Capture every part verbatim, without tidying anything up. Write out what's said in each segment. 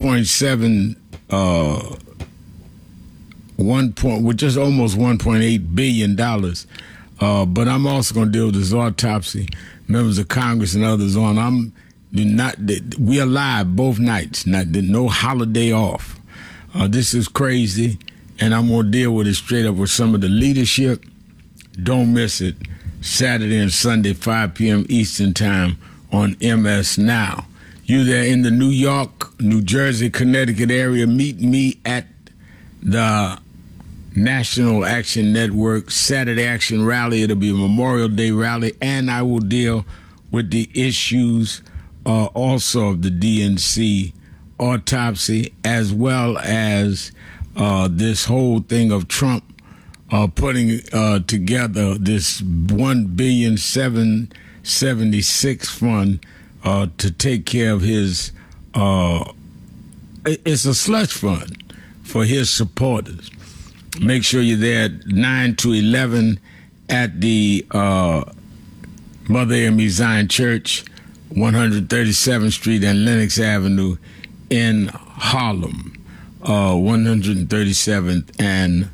point seven, uh, one point, with just almost one point eight billion dollars. Uh, but I'm also going to deal with this autopsy. Members of Congress and others on. I'm not. We are live both nights. Not no holiday off. Uh, this is crazy, and I'm going to deal with it straight up with some of the leadership. Don't miss it. Saturday and Sunday, five p.m. Eastern Time on M S Now. You there in the New York, New Jersey, Connecticut area, meet me at the National Action Network Saturday Action Rally. It'll be a Memorial Day rally, and I will deal with the issues uh, also of the D N C autopsy, as well as uh, this whole thing of Trump uh, putting uh, together this one billion seven seventy-six fund uh, to take care of his. Uh, it's a slush fund for his supporters. Make sure you're there at nine to eleven at the uh, Mother Amy Zion Church, one thirty-seventh Street and Lenox Avenue in Harlem, uh, one thirty-seventh and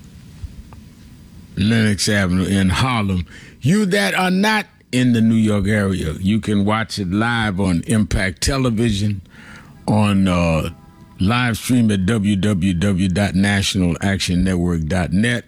Lenox Avenue in Harlem. You that are not in the New York area, you can watch it live on Impact Television, on uh, live stream at w w w dot national action network dot net,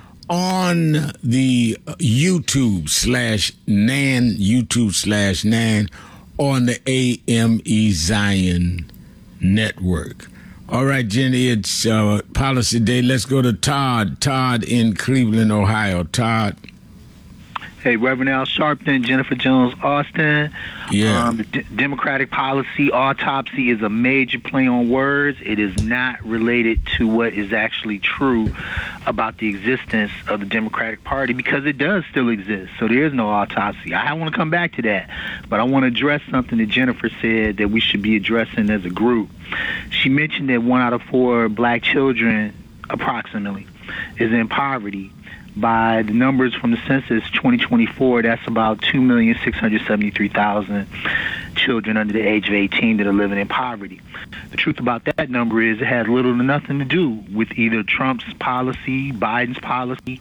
on the YouTube slash Nan, YouTube slash Nan, on the A M E Zion Network. All right, Jenny, it's uh, Policy Day. Let's go to Todd. Todd in Cleveland, Ohio. Todd. Hey, Reverend Al Sharpton, Jennifer Jones Austin. Yeah. Um, the D- Democratic policy autopsy is a major play on words. It is not related to what is actually true about the existence of the Democratic Party, because it does still exist. So there is no autopsy. I want to come back to that, but I want to address something that Jennifer said that we should be addressing as a group. She mentioned that one out of four black children, approximately, is in poverty. By the numbers from the census twenty twenty-four, that's about two million six hundred seventy-three thousand children under the age of eighteen that are living in poverty. The truth about that number is it has little to nothing to do with either Trump's policy, Biden's policy,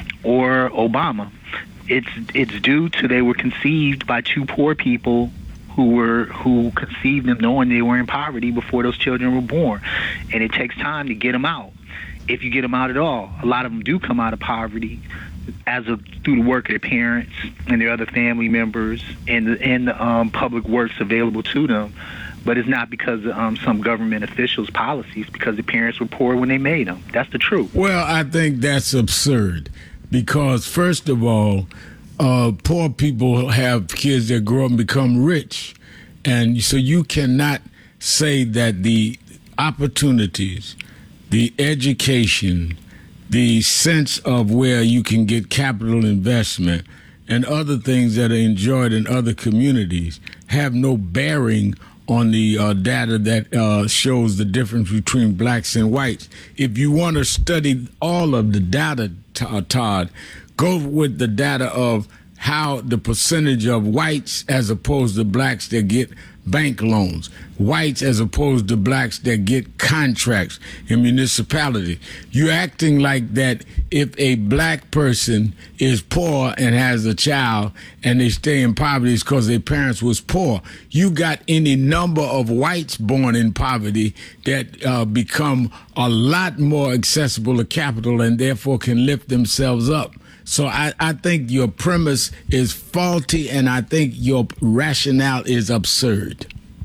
or Obama. It's it's due to they were conceived by two poor people who were who conceived them knowing they were in poverty before those children were born, and it takes time to get them out. If you get them out at all. A lot of them do come out of poverty as of through the work of their parents and their other family members and the, and the um, public works available to them. But it's not because of um, some government officials' policies, because the parents were poor when they made them. That's the truth. Well, I think that's absurd because, first of all, uh, poor people have kids that grow up and become rich. And so you cannot say that the opportunities, the education, the sense of where you can get capital investment and other things that are enjoyed in other communities have no bearing on the uh, data that uh, shows the difference between blacks and whites. If you want to study all of the data, Todd, go with the data of how the percentage of whites as opposed to blacks that get bank loans, whites as opposed to blacks that get contracts in municipality. You're acting like that if a black person is poor and has a child and they stay in poverty is because their parents was poor. You got any number of whites born in poverty that uh, become a lot more accessible to capital and therefore can lift themselves up. So I, I think your premise is faulty, and I think your rationale is absurd.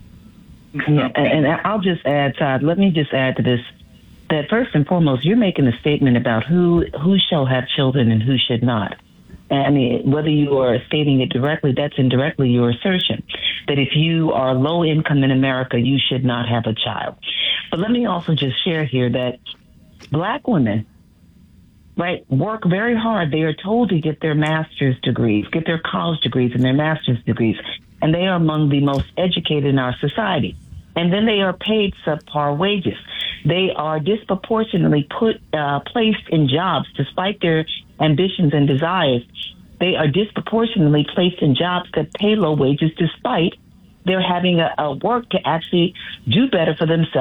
Yeah, and I'll just add, Todd, let me just add to this, that first and foremost, you're making a statement about who, who shall have children and who should not. I mean, whether you are stating it directly, that's indirectly your assertion, that if you are low income in America, you should not have a child. But let me also just share here that black women, right, work very hard. They are told to get their master's degrees, get their college degrees and their master's degrees, and they are among the most educated in our society. And then they are paid subpar wages. They are disproportionately put uh, placed in jobs, despite their ambitions and desires. They are disproportionately placed in jobs that pay low wages, despite their having a, a work to actually do better for themselves.